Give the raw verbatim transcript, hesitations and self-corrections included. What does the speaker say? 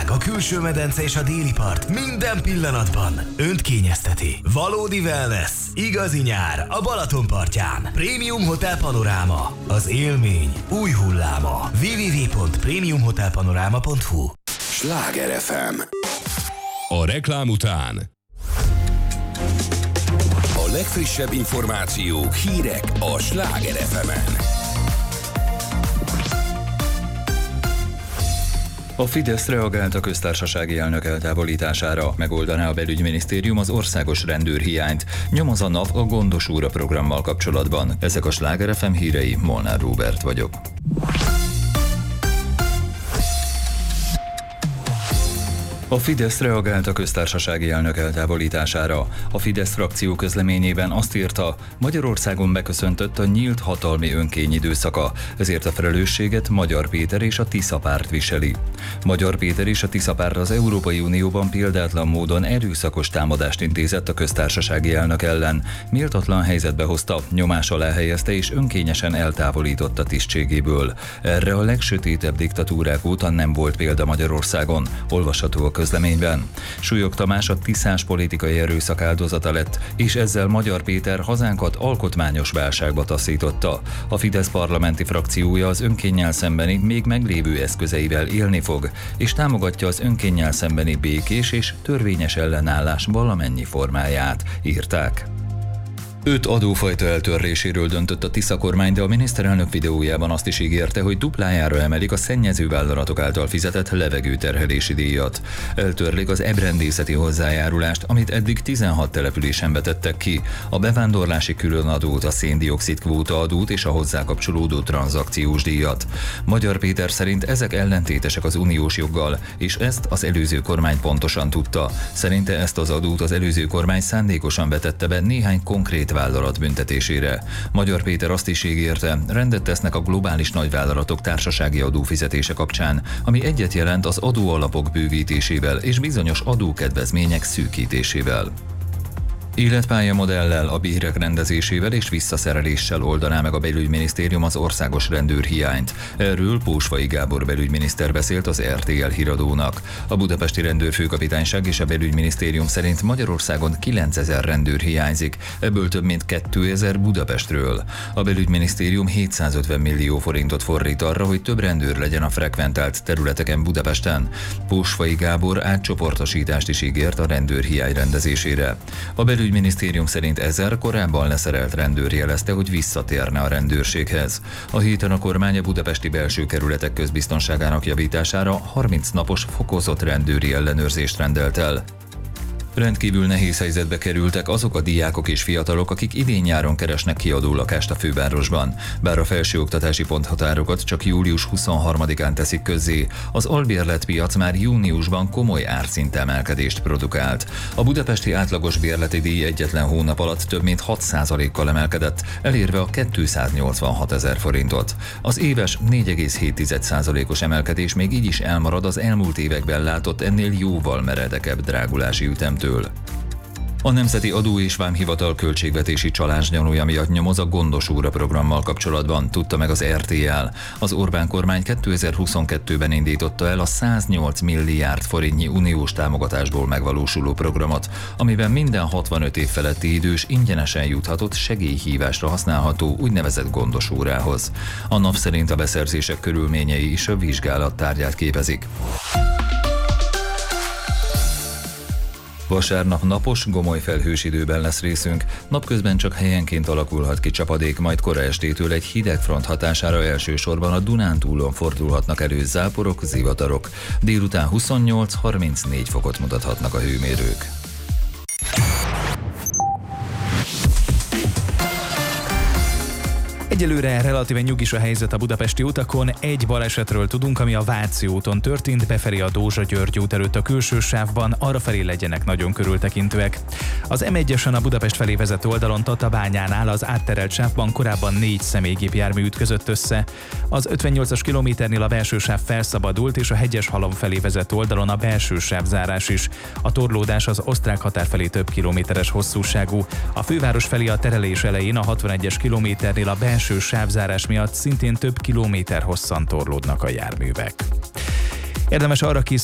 világ, a külső medence és a déli part minden pillanatban önt kényezteti. Valódi wellness, igazi nyár a Balaton partján. Premium Hotel Panoráma, az élmény új hulláma. double-u double-u double-u pont premium hotel panorama pont hu. Sláger ef em. A reklám után a legfrissebb információk, hírek a Sláger ef emen. A Fidesz reagált a köztársasági elnök eltávolítására, megoldaná a belügyminisztérium az országos rendőrhiányt. Nyomoz a NAV a Gondos Úra programmal kapcsolatban. Ezek a Sláger ef em hírei, Molnár Róbert vagyok. A Fidesz reagált a köztársasági elnök eltávolítására. A Fidesz frakció közleményében azt írta, Magyarországon beköszöntött a nyílt hatalmi önkény időszaka, ezért a felelősséget Magyar Péter és a Tisza párt viseli. Magyar Péter és a Tisza párt az Európai Unióban példátlan módon erőszakos támadást intézett a köztársasági elnök ellen, méltatlan helyzetbe hozta, nyomás alá helyezte és önkényesen eltávolította tisztségéből. Erre a legsötétebb diktatúrák óta nem volt példa Magyarországon, olvasható a közleményben. Súlyog Tamás a tiszás politikai erőszak áldozata lett, és ezzel Magyar Péter hazánkat alkotmányos válságba taszította. A Fidesz parlamenti frakciója az önkénnyel szembeni még meglévő eszközeivel élni fog, és támogatja az önkénnyel szembeni békés és törvényes ellenállás valamennyi formáját, írták. Öt adófajta eltörléséről döntött a Tisza kormány, de a miniszterelnök videójában azt is ígérte, hogy duplájára emelik a szennyező vállalatok által fizetett levegőterhelési díjat. Eltörlik az ebrendészeti hozzájárulást, amit eddig tizenhat településen vetettek ki, a bevándorlási különadót, a széndioxid kvóta adót és a hozzá kapcsolódó tranzakciós díjat. Magyar Péter szerint ezek ellentétesek az uniós joggal, és ezt az előző kormány pontosan tudta. Szerinte ezt az adót az előző kormány szándékosan vetette be néhány konkrét vállalat büntetésére. Magyar Péter azt is ígérte, rendet tesznek a globális nagyvállalatok társasági adófizetése kapcsán, ami egyet jelent az adóalapok bővítésével és bizonyos adókedvezmények szűkítésével. Életpályamodellel, a bérek rendezésével és visszaszereléssel oldaná meg a belügyminisztérium az országos rendőrhiányt. Erről Pósfai Gábor belügyminiszter beszélt az er té el híradónak. A budapesti rendőrfőkapitányság és a belügyminisztérium szerint Magyarországon kilencezer rendőr hiányzik, ebből több mint kétezer Budapestről. A belügyminisztérium hétszázötven millió forintot fordít arra, hogy több rendőr legyen a frekventált területeken Budapesten. Pósfai Gábor átcsoportosítást is ígért a rendőrhiány rendezésére. A A belügyminisztérium szerint ezer korábban leszerelt rendőr jelezte, hogy visszatérne a rendőrséghez. A héten a kormány a budapesti belső kerületek közbiztonságának javítására harminc napos fokozott rendőri ellenőrzést rendelt el. Rendkívül nehéz helyzetbe kerültek azok a diákok és fiatalok, akik idén-nyáron keresnek kiadó lakást a fővárosban. Bár a felsőoktatási ponthatárokat csak július huszonharmadikán teszik közzé, az albérletpiac már júniusban komoly árszintemelkedést produkált. A budapesti átlagos bérleti díj egyetlen hónap alatt több mint hat százalékkal emelkedett, elérve a kétszáznyolcvanhat ezer forintot. Az éves négy egész hét százalékos emelkedés még így is elmarad az elmúlt években látott ennél jóval meredekebb drágulási ütemtől. A Nemzeti Adó és Vámhivatal költségvetési csalás gyanúja miatt nyomoz a Gondos Úra programmal kapcsolatban, tudta meg az er té el. Az Orbán kormány kétezer-huszonkettőben indította el a száznyolc milliárd forintnyi uniós támogatásból megvalósuló programot, amiben minden hatvanöt év feletti idős ingyenesen juthatott segélyhívásra használható úgynevezett Gondos Órához. A NAV szerint a beszerzések körülményei is a vizsgálat tárgyát képezik. Vasárnap napos, gomoly felhős időben lesz részünk, napközben csak helyenként alakulhat ki csapadék, majd kora estétől egy hideg front hatására elsősorban a Dunántúlon fordulhatnak elő záporok, zivatarok. Délután huszonnyolc-harmincnégy fokot mutathatnak a hőmérők. Egyelőre relatíven nyugis a helyzet a budapesti utakon, egy balesetről tudunk, ami a Váci úton történt, befelé a Dózsa-György út előtt a külső sávban, arrafelé legyenek nagyon körültekintőek. Az em egyesen a Budapest felé vezető oldalon Tatabányánál az átterelt sávban korábban négy személygépjármű ütközött össze. Az ötvennyolcas kilométernél a belső sáv felszabadult, és a Hegyeshalom felé vezető oldalon a belső sávzárás is. A torlódás az osztrák határ felé több kilométeres hosszúságú. A főváros felé a terelés elején a hatvanegyes kilométernél a belső sávzárás miatt szintén több kilométer hosszan torlódnak a járművek. Érdemes arra készülni,